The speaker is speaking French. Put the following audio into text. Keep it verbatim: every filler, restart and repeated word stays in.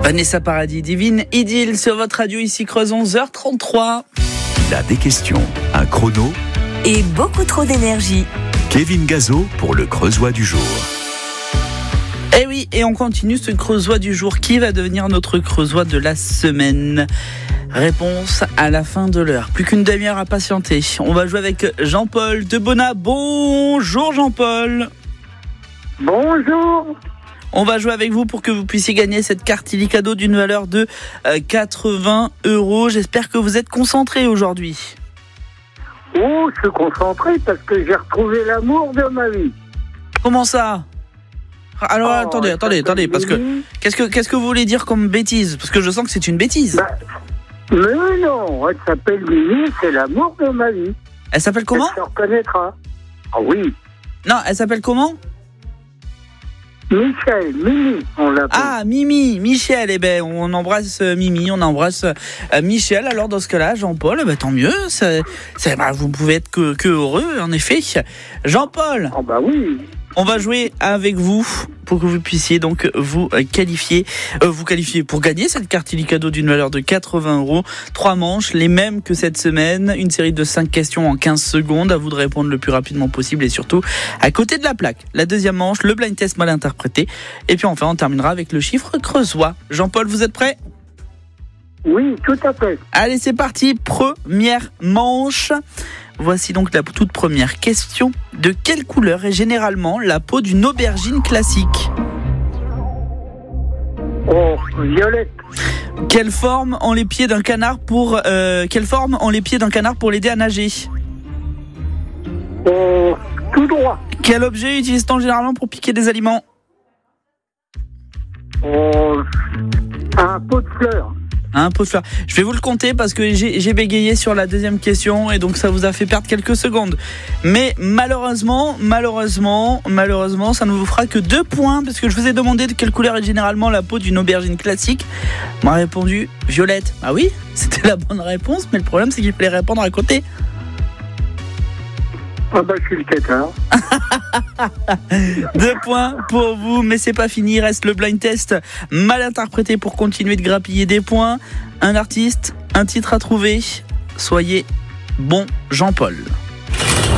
Vanessa Paradis, Divine Idylle sur votre radio ici Creuse, onze heures trente-trois. Il a des questions, un chrono et beaucoup trop d'énergie. Kevin Gazo pour le Creusois du jour. Eh oui, et on continue ce Creusois du jour. Qui va devenir notre Creusois de la semaine? Réponse à la fin de l'heure. Plus qu'une demi-heure à patienter. On va jouer avec Jean-Paul de Bonnat. Bonjour Jean-Paul. Bonjour. On va jouer avec vous pour que vous puissiez gagner cette carte Illicado d'une valeur de quatre-vingts euros. J'espère que vous êtes concentrés aujourd'hui. Oh, je suis concentré parce que j'ai retrouvé l'amour de ma vie. Comment ça? Alors oh, attendez, attendez, attendez, parce que qu'est-ce que qu'est-ce que vous voulez dire comme bêtise? Parce que je sens que c'est une bêtise. Bah, mais non, elle s'appelle Mimi, c'est l'amour de ma vie. Elle s'appelle comment? Elle se reconnaîtra. Ah oui. Non, elle s'appelle comment? Michel, Mimi, on l'appelle. Ah, Mimi, Michel, eh ben, on embrasse euh, Mimi, on embrasse euh, Michel. Alors, dans ce cas-là, Jean-Paul, eh ben, tant mieux, ça, ça, bah, vous pouvez être que, que heureux, en effet. Jean-Paul. Ah bah oui. On va jouer avec vous pour que vous puissiez donc vous qualifier, euh, vous qualifier pour gagner cette carte Illicado d'une valeur de quatre-vingts euros. Trois manches, les mêmes que cette semaine. Une série de cinq questions en quinze secondes. À vous de répondre le plus rapidement possible et surtout à côté de la plaque. La deuxième manche, le blind test mal interprété. Et puis enfin, on terminera avec le chiffre creusois. Jean-Paul, vous êtes prêt? Oui, tout à fait. Allez, c'est parti. Première manche. Voici donc la toute première question. De quelle couleur est généralement la peau d'une aubergine classique? Oh, violette. Quelle forme ont les pieds d'un canard pour euh, quelle forme ont les pieds d'un canard pour l'aider à nager? Oh, tout droit. Quel objet utilise-t-on généralement pour piquer des aliments? Oh, un pot de fleurs. Un pot de fleurs. Je vais vous le compter parce que j'ai, j'ai bégayé sur la deuxième question et donc ça vous a fait perdre quelques secondes. Mais malheureusement, malheureusement, malheureusement, ça ne vous fera que deux points parce que je vous ai demandé de quelle couleur est généralement la peau d'une aubergine classique. On m'a répondu violette. Ah oui, c'était la bonne réponse, mais le problème c'est qu'il fallait répondre à côté. Ah bah je suis le tétard. Deux points pour vous, mais c'est pas fini. Il reste le blind test mal interprété pour continuer de grappiller des points. Un artiste, un titre à trouver. Soyez bon, Jean-Paul.